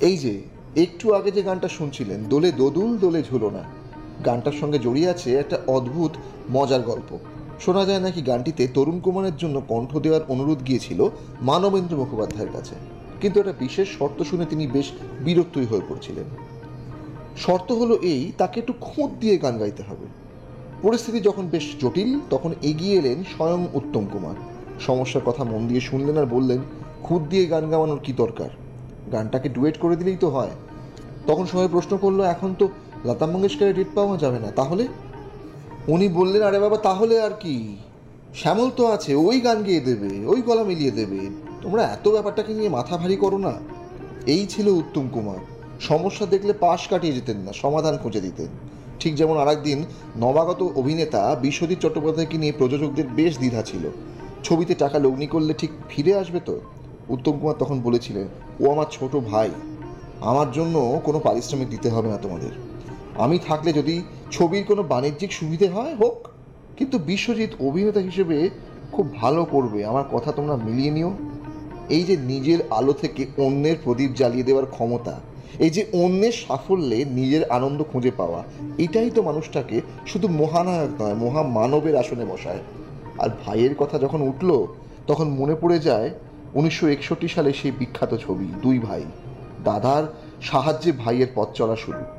এই যে একটু আগে যে গানটা শুনছিলেন, দোলে দোদুল দোলে ঝুলো না, গানটার সঙ্গে জড়িয়ে আছে একটা অদ্ভুত মজার গল্প। শোনা যায় নাকি গানটিতে তরুণ কুমারের জন্য কণ্ঠ দেওয়ার অনুরোধ গিয়েছিল মানবেন্দ্র মুখোপাধ্যায়ের কাছে, কিন্তু একটা বিশেষ শর্ত শুনে তিনি বেশ বিরক্তই হয়ে পড়ছিলেন। শর্ত হলো এই, তাকে একটু খুঁত দিয়ে গান গাইতে হবে। পরিস্থিতি যখন বেশ জটিল, তখন এগিয়ে এলেন স্বয়ং উত্তম কুমার। সমস্যার কথা মন দিয়ে শুনলেন আর বললেন, খুঁত দিয়ে গান গাওয়ানোর কি দরকার, গানটাকে ডুয়েট করে দিলেই তো হয়। তখন সবাই প্রশ্ন করলো, এখন তো লতা মঙ্গেশকরের ডেট পাওয়া যাবে না, তাহলে? উনি বললেন, আরে বাবা তাহলে আর কি, শ্যামল তো আছে, ওই গান গেয়ে দেবে, ওই গলা মিলিয়ে দেবে, তোমরা এত ব্যাপারটাকে নিয়ে মাথা ভারী করো না। এই ছিল উত্তম কুমার। সমস্যা দেখলে পাশ কাটিয়ে যেতেন না, সমাধান খুঁজে দিতেন। ঠিক যেমন আর একদিন নবাগত অভিনেতা বিশ্বজিৎ চট্টোপাধ্যায়কে নিয়ে প্রযোজকদের বেশ দ্বিধা ছিল, ছবিতে টাকা লগ্নি করলে ঠিক ফিরে আসবে তো। উত্তম কুমার তখন বলেছিলেন, ও আমার ছোট ভাই, আমার জন্য কোনো পারিশ্রমিক দিতে হবে না তোমাদের, আমি থাকলে যদি ছবির কোনো বাণিজ্যিক সুবিধে হয় হোক, কিন্তু বিশ্বজিৎ অভিনেতা হিসেবে খুব ভালো করবে, আমার কথা তোমরা মিলিয়ে নিও। এই যে নিজের আলো থেকে অন্যের প্রদীপ জ্বালিয়ে দেওয়ার ক্ষমতা, এই যে অন্যের সাফল্যে নিজের আনন্দ খুঁজে পাওয়া, এটাই তো মানুষটাকে শুধু মহানায়ক নয়, মহামানবের আসনে বসায়। আর ভাইয়ের কথা যখন উঠল, তখন মনে পড়ে যায় 1961 সালে সেই বিখ্যাত ছবি দুই ভাই। দাদার সাহায্যে ভাইয়ের পথ চলা শুরু।